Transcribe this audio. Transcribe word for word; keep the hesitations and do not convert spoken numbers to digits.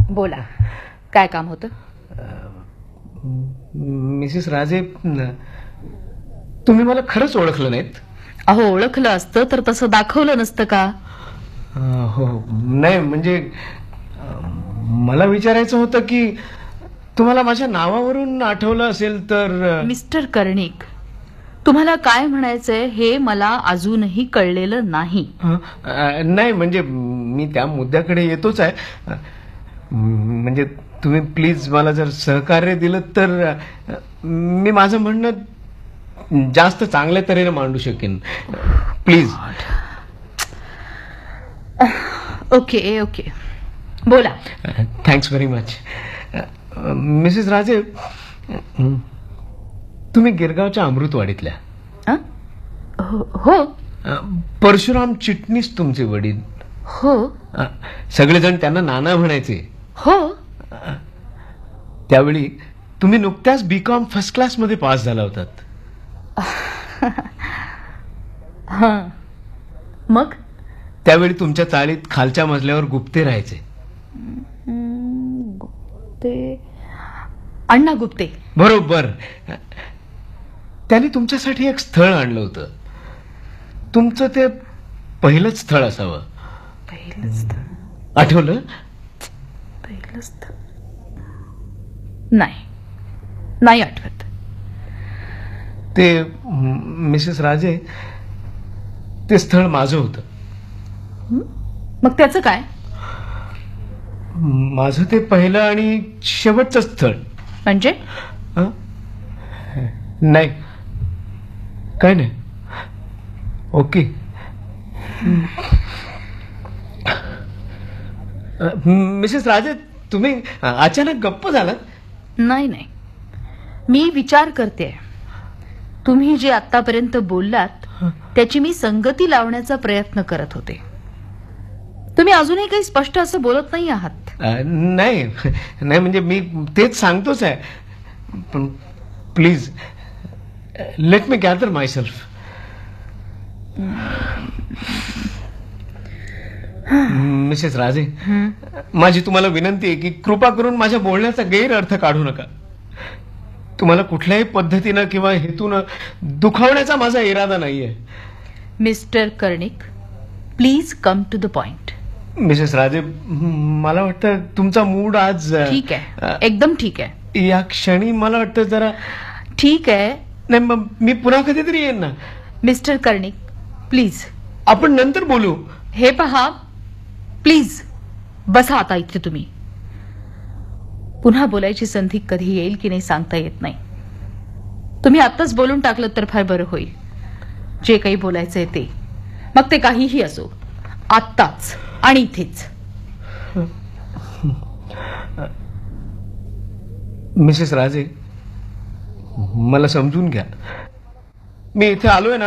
बोला, काय काम होतं? मिसेस राजे, तुम्ही मला खरंच ओळखलं नाहीत? अहो, ओळखलं असतं तर तसं दाखवलं नसतं का? हो, नाही म्हणजे मला विचारायचं होतं की तुम्हाला माझ्या नावावरून आठवलं असेल तर. मिस्टर कर्णिक, तुम्हाला काय म्हणायचंय हे मला अजूनही कळलेलं नाही. नाही म्हणजे मी त्या मुद्द्याकडे येतोच आहे. म्हणजे तुम्ही प्लीज मला जर सहकार्य दिलं तर मी माझं म्हणणं जास्त चांगल्या तऱ्हेने मांडू शकेन. प्लीज. ओके ओके, बोला. Thanks very much. मिसेस राजे, तुम्ही गिरगावच्या अमृतवाडीतल्या? हो. परशुराम चिटणीस तुमचे वडील? हो. सगळेजण त्यांना नाना म्हणायचे? हो. त्यावेळी तुम्ही नुकत्याच बी कॉम फर्स्ट क्लास मध्ये पास झाला होतात. मग त्यावेळी तुमच्या चाळीत खालच्या मजल्यावर गुप्ते राहायचे. गुप्ते? अण्णा गुप्ते. बरोबर. त्यांनी तुमच्यासाठी एक स्थळ आणलं होतं. तुमचं ते पहिलंच स्थळ असावं. पहिलं स्थळ? आठवलं? पहिलं स्थळ नाही, नाही आठवत. ते मिसेस राजे, ते स्थळ माझं होतं. मग त्याचं काय? माझं ते पहिलं आणि शेवटचं स्थळ. म्हणजे? नाही, काय नाही. ओके. मिसेस राजे, तुम्ही अचानक गप्प झालात? नाही नाही, मी विचार करते. तुम्ही जे आतापर्यंत बोललात त्याची मी संगती लावण्याचा प्रयत्न करत होते. तुम्ही अजूनही काही स्पष्ट असं बोलत नाही आहात. नाही नाही म्हणजे मी तेच सांगतोच आहे. पण please let me gather my self. Mrs राजे, माझी तुम्हाला विनंती आहे की कृपा करून माझ्या बोलण्याचा गैरअर्थ काढू नका. तुम्हाला कुठल्याही पद्धतीनं किंवा हेतूनं दुखावण्याचा माझा इरादा नाहीये. Mister Karnik, please come to the point. Mrs राजे, मला वाटतं तुमचा मूड आज ठीक आहे, एकदम ठीक आहे. या क्षणी मला वाटतं जरा ठीक आहे. नाही, मग मी पुन्हा कधीतरी येईन ना. Mister Karnik, please. आपण नंतर बोलू. हे पहा, प्लीज बसा आता इथे. तुम्ही पुन्हा बोलायची संधी कधी येईल की नाही सांगता येत नाही. तुम्ही आत्ताच बोलून टाकलं तर फार बरं होईल. जे काही बोलायचंय ते, मग ते काहीही असो, आत्ताच आणि इथेच. मिसेस राजे, मला समजून घ्या. मी इथे आलोय ना